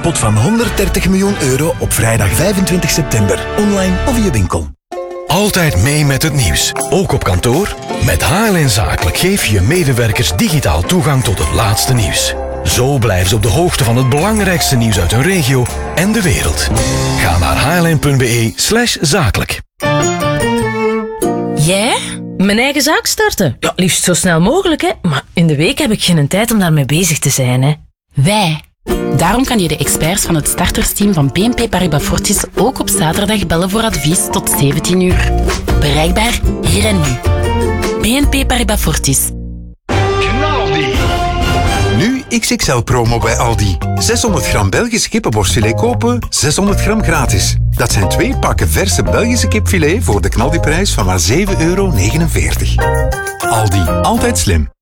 jackpot van 130 miljoen euro op vrijdag 25 september. Online of in je winkel. Altijd mee met het nieuws, ook op kantoor? Met HLN Zakelijk geef je medewerkers digitaal toegang tot het laatste nieuws. Zo blijven ze op de hoogte van het belangrijkste nieuws uit hun regio en de wereld. Ga naar hln.be/zakelijk. Jij? Mijn eigen zaak starten? Ja, liefst zo snel mogelijk, hè. Maar in de week heb ik geen tijd om daarmee bezig te zijn, hè. Wij. Daarom kan je de experts van het startersteam van BNP Paribas Fortis ook op zaterdag bellen voor advies tot 17 uur. Bereikbaar hier en nu. BNP Paribas Fortis. Nu XXL-promo bij Aldi. 600 gram Belgisch kippenborstfilet kopen, 600 gram gratis. Dat zijn 2 pakken verse Belgische kipfilet voor de knaldiprijs van maar €7,49. Aldi, altijd slim.